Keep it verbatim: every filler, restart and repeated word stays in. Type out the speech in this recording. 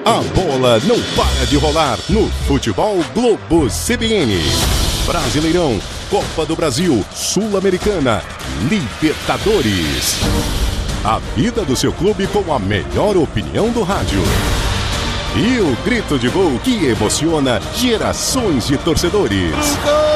A bola não para de rolar no Futebol Globo C B N. Brasileirão, Copa do Brasil, Sul-Americana, Libertadores. A vida do seu clube com a melhor opinião do rádio. E o grito de gol que emociona gerações de torcedores.